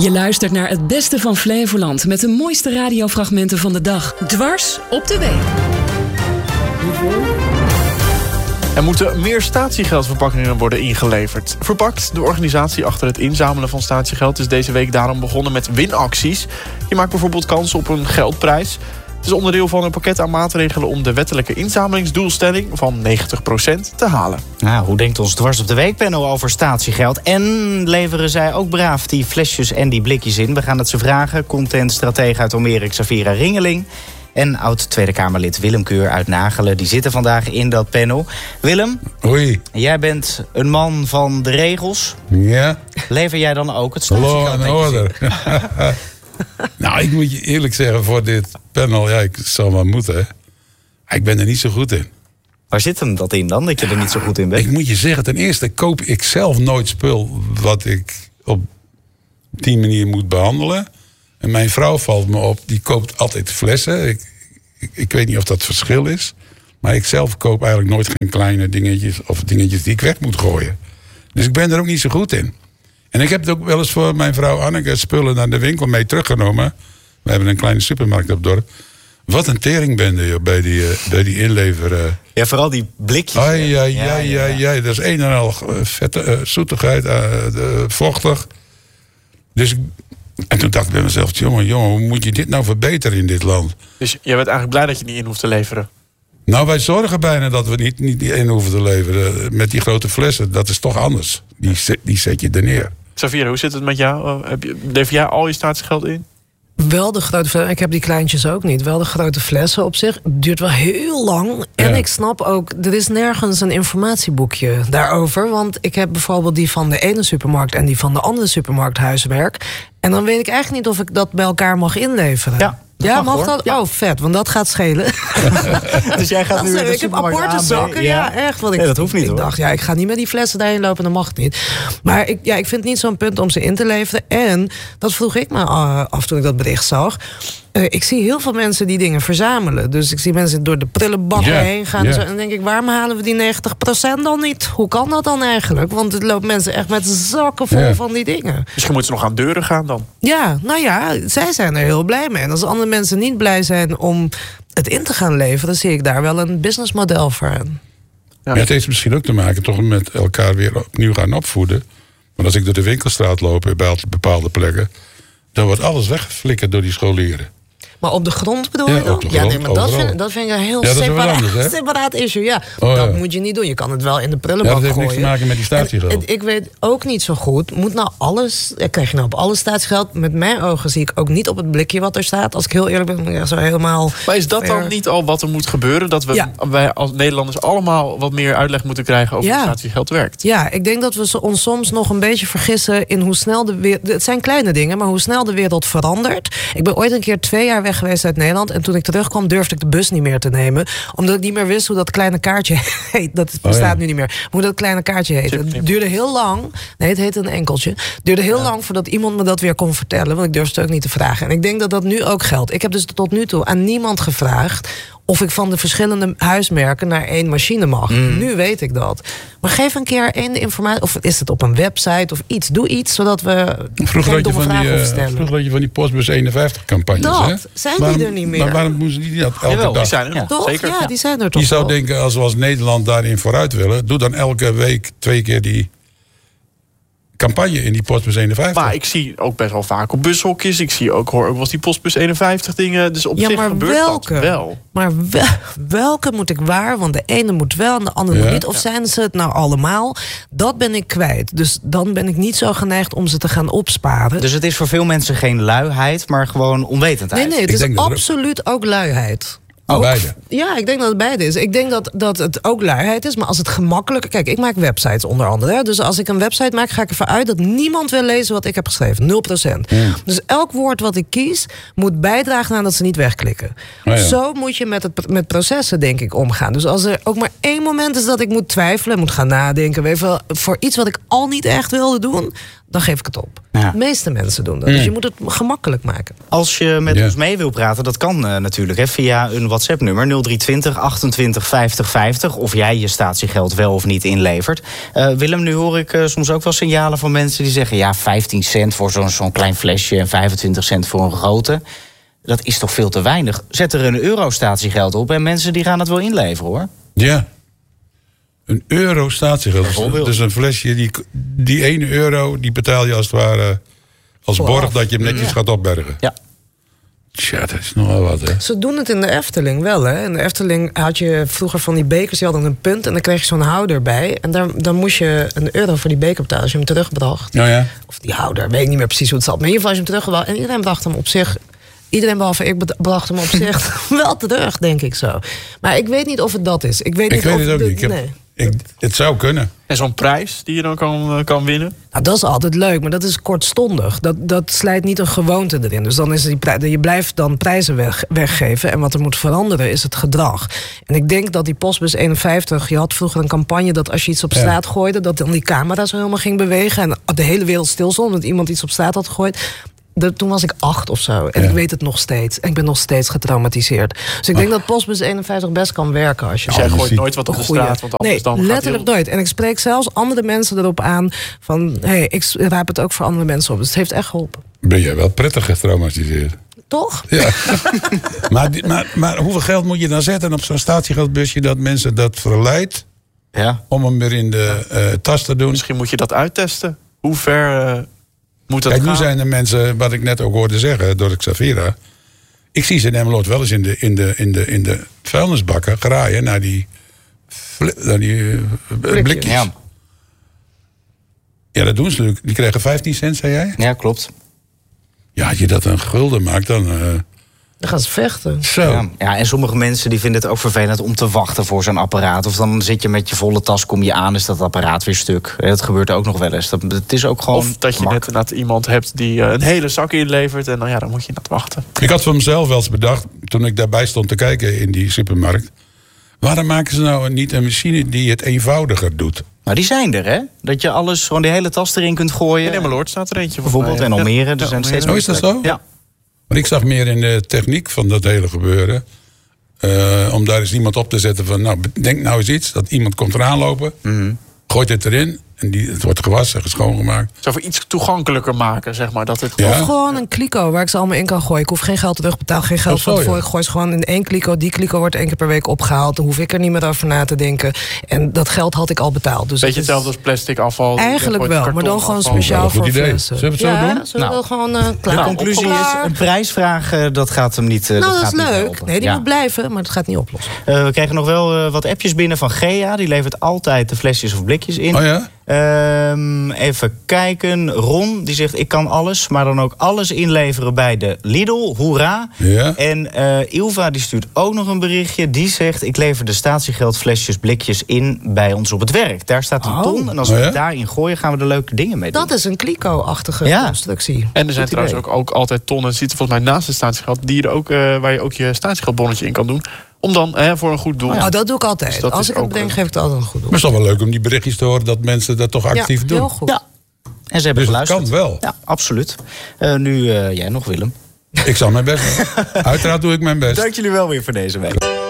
Je luistert naar het beste van Flevoland met de mooiste radiofragmenten van de dag. Dwars op de week. Er moeten meer statiegeldverpakkingen worden ingeleverd. Verpakt, de organisatie achter het inzamelen van statiegeld, is deze week daarom begonnen met winacties. Je maakt bijvoorbeeld kans op een geldprijs. Het is onderdeel van een pakket aan maatregelen om de wettelijke inzamelingsdoelstelling van 90% te halen. Nou, hoe denkt ons Dwars op de Week panel over statiegeld? En leveren zij ook braaf die flesjes en die blikjes in? We gaan het ze vragen. Contentstratege uit Almere, Xavira Ringeling. En oud-Tweede Kamerlid Willem Keur uit Nagelen. Die zitten vandaag in dat panel. Willem, hoi. Jij bent een man van de regels. Ja. Lever jij dan ook het statiegeld? Hallo, en orde. Nou, ik moet je eerlijk zeggen, voor dit panel, ja, ik zal maar moeten. Hè. Ik ben er niet zo goed in. Waar zit hem dat in dan, dat je er niet zo goed in bent? Ik moet je zeggen, ten eerste koop ik zelf nooit spul wat ik op die manier moet behandelen. En mijn vrouw valt me op, die koopt altijd flessen. Ik weet niet of dat verschil is. Maar ik zelf koop eigenlijk nooit geen kleine dingetjes of dingetjes die ik weg moet gooien. Dus ik ben er ook niet zo goed in. En ik heb het ook wel eens voor mijn vrouw Anneke spullen naar de winkel mee teruggenomen. We hebben een kleine supermarkt op het dorp. Wat een teringbende joh, bij die inlever. Ja, vooral die blikjes. Ja. Dat is een en al vette zoetigheid, vochtig. Dus en toen dacht ik bij mezelf, jongen, hoe moet je dit nou verbeteren in dit land? Dus jij bent eigenlijk blij dat je niet in hoeft te leveren? Nou, wij zorgen bijna dat we niet in hoeven te leveren. Met die grote flessen, dat is toch anders. Die zet je er neer. Xavira, hoe zit het met jou? Lever jij al je statiegeld in? Wel de grote flessen. Ik heb die kleintjes ook niet. Wel de grote flessen op zich. Het duurt wel heel lang. En Ja. ik snap ook, er is nergens een informatieboekje daarover. Want ik heb bijvoorbeeld die van de ene supermarkt en die van de andere supermarkt huiswerk. En dan weet ik eigenlijk niet of ik dat bij elkaar mag inleveren. Ja, mag dat? Ja. Oh, vet, want dat gaat schelen. Dus jij gaat nu in de Ik heb supermarkt aparte A, B, zakken, ja, echt. Want Nee, dat hoeft niet, ik hoor. dacht, ik ga niet met die flessen daarheen lopen, dat mag het niet. Maar ik vind het niet zo'n punt om ze in te leveren. En dat vroeg ik me af toen ik dat bericht zag. Ik zie heel veel mensen die dingen verzamelen. Dus ik zie mensen door de prullenbakken heen gaan. Ja. En dan denk ik, waarom halen we die 90% dan niet? Hoe kan dat dan eigenlijk? Want het loopt mensen echt met zakken vol van die dingen. Misschien moeten ze nog aan deuren gaan dan. Ja, nou ja, zij zijn er heel blij mee. En als andere mensen niet blij zijn om het in te gaan leveren, zie ik daar wel een businessmodel voor aan. Ja, het heeft misschien ook te maken toch met elkaar weer opnieuw gaan opvoeden. Want als ik door de winkelstraat loop bij bepaalde plekken, dan wordt alles weggeflikkerd door die scholieren. Maar op de grond bedoel Ja, je dan? op de grond, nee, maar overal. dat vind ik een heel Ja, dat is wat anders, hè? separaat issue. Ja, Oh, dat ja. moet je niet doen. Je kan het wel in de Ja, prullenbak dat heeft gooien. niks te maken met die statiegeld. En ik weet ook niet zo goed. Moet nou alles, krijg je nou op alles statiegeld? Met mijn ogen zie ik ook niet op het blikje wat er staat. Als ik heel eerlijk ben, ja, zo helemaal. Maar is dat dan niet al wat er moet gebeuren? Dat wij als Nederlanders allemaal wat meer uitleg moeten krijgen over hoe statiegeld werkt? Ja, ik denk dat we ons soms nog een beetje vergissen in hoe snel de wereld. Het zijn kleine dingen, maar hoe snel de wereld verandert. Ik ben ooit een keer 2 jaar weg geweest uit Nederland. En toen ik terugkwam, durfde ik de bus niet meer te nemen. Omdat ik niet meer wist hoe dat kleine kaartje heet. Dat bestaat nu niet meer. Hoe dat kleine kaartje heet. Het duurde heel lang. Nee, het heette een enkeltje. Het duurde heel lang voordat iemand me dat weer kon vertellen. Want ik durfde het ook niet te vragen. En ik denk dat dat nu ook geldt. Ik heb dus tot nu toe aan niemand gevraagd of ik van de verschillende huismerken naar 1 machine mag. Nu weet ik dat. Maar geef een keer 1 informatie. Of is het op een website of iets. Doe iets, zodat we geen domme vragen hoeven stellen. Vroeger had je van die Postbus 51 campagnes. Dat, hè? zijn die er niet meer? Maar waarom moesten die dat elke Jawel, dag? die zijn er nog. Toch? Zeker. Ja, die zijn er toch Je zou wel. denken, als we als Nederland daarin vooruit willen, doe dan elke week 2 keer die campagne in die Postbus 51. Maar ik zie ook best wel vaak op bushokjes. Hoor ook wel eens die Postbus 51 dingen. Dus op zich maar gebeurt welke? dat wel. Maar welke moet ik waar? Want de ene moet wel en de andere moet niet. Of zijn ze het nou allemaal? Dat ben ik kwijt. Dus dan ben ik niet zo geneigd om ze te gaan opsparen. Dus het is voor veel mensen geen luiheid, maar gewoon onwetendheid. Nee, het Ik is denk dat er- absoluut ook luiheid. Oh, beide. Ja, ik denk dat het beide is. Ik denk dat het ook luiheid is, maar als het gemakkelijk. Kijk, ik maak websites onder andere. Hè. Dus als ik een website maak, ga ik ervan uit dat niemand wil lezen wat ik heb geschreven. 0%. Dus elk woord wat ik kies, moet bijdragen aan dat ze niet wegklikken. Oh ja. Zo moet je met processen, denk ik, omgaan. Dus als er ook maar 1 moment is dat ik moet twijfelen, moet gaan nadenken. Weet je wel, voor iets wat ik al niet echt wilde doen, dan geef ik het op. Ja. De meeste mensen doen dat. Dus je moet het gemakkelijk maken. Als je met ons mee wil praten, dat kan natuurlijk. Hè, via een WhatsApp-nummer 0320 28 50 50. Of jij je statiegeld wel of niet inlevert. Willem, nu hoor ik soms ook wel signalen van mensen die zeggen... ja, 15 cent voor zo'n klein flesje en 25 cent voor een grote. Dat is toch veel te weinig. Zet er een euro statiegeld op en mensen die gaan het wel inleveren, hoor. Ja. Een euro statiegeld. Dus een flesje, die 1 euro... die betaal je als het ware als borg dat je hem netjes gaat opbergen. Ja. Tja, dat is nogal wat, hè. Ze doen het in de Efteling wel, hè. In de Efteling had je vroeger van die bekers, die hadden een punt... en dan kreeg je zo'n houder bij. En dan moest je €1 voor die beker betalen als je hem terugbracht. Oh ja. Of die houder, weet ik niet meer precies hoe het zat. Maar in ieder geval als je hem terugbracht... en iedereen bracht hem op zich... Iedereen behalve ik bracht hem op zich wel terug, denk ik zo. Maar ik weet niet of het dat is. Ik weet het ook niet. Het zou kunnen. En zo'n prijs die je dan kan winnen? Nou, dat is altijd leuk, maar dat is kortstondig. Dat slijt niet een gewoonte erin. Dus dan is je blijft dan prijzen weggeven. En wat er moet veranderen is het gedrag. En ik denk dat die Postbus 51... je had vroeger een campagne dat als je iets op straat gooide... dat dan die camera zo helemaal ging bewegen... en de hele wereld stil stond omdat iemand iets op straat had gegooid... Toen was ik 8 of zo. En ik weet het nog steeds. En ik ben nog steeds getraumatiseerd. Dus ik denk dat Postbus 51 best kan werken. Als je jij gooit nooit wat op de straat. Want anders dan letterlijk nooit. En ik spreek zelfs andere mensen erop aan... van, ik raap het ook voor andere mensen op. Dus het heeft echt geholpen. Ben jij wel prettig getraumatiseerd? Toch? Ja. maar hoeveel geld moet je dan zetten op zo'n statiegeldbusje... dat mensen dat verleidt om hem weer in de tas te doen? Misschien moet je dat uittesten. Hoe ver... Kijk, nu zijn er mensen, wat ik net ook hoorde zeggen door de Xavira... ik zie ze in Emmeloord wel eens in de vuilnisbakken graaien naar die blikjes. Ja, dat doen ze natuurlijk. Die krijgen 15 cent, zei jij? Ja, klopt. Ja, als je dat een gulden maakt, dan gaan ze vechten. Zo. Ja, en sommige mensen die vinden het ook vervelend om te wachten voor zo'n apparaat. Of dan zit je met je volle tas, kom je aan, is dat apparaat weer stuk. Dat gebeurt ook nog wel eens. Het is ook gewoon of dat je net iemand hebt die een hele zak inlevert... en dan moet je net wachten. Ik had voor mezelf wel eens bedacht, toen ik daarbij stond te kijken in die supermarkt... waarom maken ze nou niet een machine die het eenvoudiger doet? Maar die zijn er, hè? Dat je alles, gewoon die hele tas erin kunt gooien. In Emmeloord staat er eentje. Bijvoorbeeld in Almere. Er zijn steeds is dat zo? Ja. Maar ik zag meer in de techniek van dat hele gebeuren. Om daar eens iemand op te zetten van... denk nou eens iets, dat iemand komt eraan lopen... gooit het erin en het wordt gewassen en schoongemaakt. Zou voor iets toegankelijker maken, zeg maar. Dat het... Of gewoon een kliko waar ik ze allemaal in kan gooien. Ik hoef geen geld terugbetaald, geen geld van tevoren. Ik gooi ze gewoon in 1 kliko. Die kliko wordt 1 keer per week opgehaald. Dan hoef ik er niet meer over na te denken. En dat geld had ik al betaald. Dus beetje hetzelfde als plastic afval. Eigenlijk wel, maar dan gewoon speciaal voor flessen. Zullen we het zo doen? Zullen we gewoon klaar. De conclusie is, een prijsvraag, dat gaat hem niet dat is leuk. Nee, die moet blijven, maar het gaat niet oplossen. We krijgen nog wel wat appjes binnen van Gea. Die levert altijd de flesjes of blikjes in. Oh ja? Even kijken. Ron, die zegt, ik kan alles, maar dan ook alles inleveren bij de Lidl. Hoera. Ja. En Ilva, die stuurt ook nog een berichtje. Die zegt, ik lever de statiegeldflesjes, blikjes in bij ons op het werk. Daar staat een ton. En als we het daarin gooien, gaan we er leuke dingen mee doen. Dat is een kliko-achtige constructie. En er zijn trouwens ook altijd tonnen, ziet er volgens mij naast het statiegeld, die er ook, waar je ook je statiegeldbonnetje in kan doen. Om dan voor een goed doel. Ja, dat doe ik altijd. Dus als ik het bedenk, geef ik het altijd een goed doel. Maar het is toch wel leuk om die berichtjes te horen dat mensen dat toch actief doen. Heel goed. Ja. En ze hebben geluisterd. Dat kan wel. Ja, absoluut. Nu jij nog, Willem. Ik zal mijn best doen. Uiteraard doe ik mijn best. Dank jullie wel weer voor deze week.